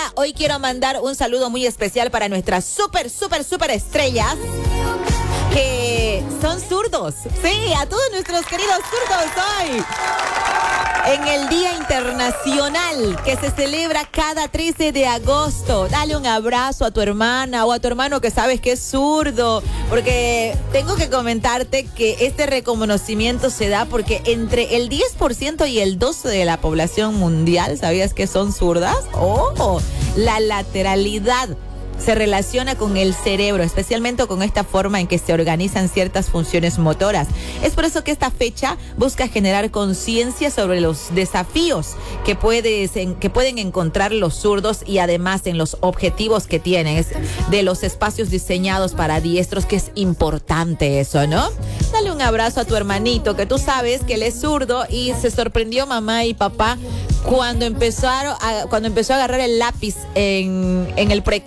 hoy quiero mandar un saludo muy especial para nuestras súper estrellas que son zurdos. Sí, a todos nuestros queridos zurdos hoy. En el Día Internacional que se celebra cada 13 de agosto. Dale un abrazo a tu hermana o a tu hermano que sabes que es zurdo. Porque tengo que comentarte que este reconocimiento se da porque entre el 10% y el 12% de la población mundial, ¿sabías que son zurdas? ¡Oh! La lateralidad se relaciona con el cerebro, especialmente con esta forma en que se organizan ciertas funciones motoras. Es por eso que esta fecha busca generar conciencia sobre los desafíos que pueden encontrar los zurdos y además en los objetivos que tienen, de los espacios diseñados para diestros, que es importante eso, ¿no? Dale un abrazo a tu hermanito, que tú sabes que él es zurdo y se sorprendió mamá y papá cuando empezó a agarrar el lápiz en el pre